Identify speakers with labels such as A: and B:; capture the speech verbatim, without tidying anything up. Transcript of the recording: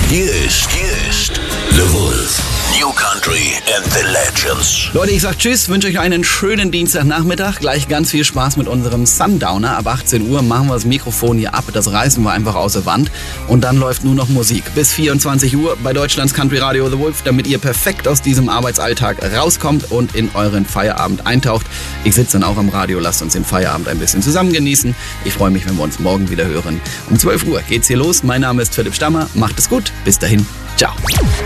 A: Hier ist, hier ist The Wolf. New Country and the Legends.
B: Leute, ich sag Tschüss, wünsche euch einen schönen Dienstagnachmittag. Gleich ganz viel Spaß mit unserem Sundowner. Ab achtzehn Uhr machen wir das Mikrofon hier ab. Das reißen wir einfach aus der Wand. Und dann läuft nur noch Musik. Bis vierundzwanzig Uhr bei Deutschlands Country Radio The Wolf, damit ihr perfekt aus diesem Arbeitsalltag rauskommt und in euren Feierabend eintaucht. Ich sitze dann auch am Radio, lasst uns den Feierabend ein bisschen zusammen genießen. Ich freue mich, wenn wir uns morgen wieder hören. Um zwölf Uhr geht's hier los. Mein Name ist Philipp Stammer. Macht es gut. Bis dahin. Ciao.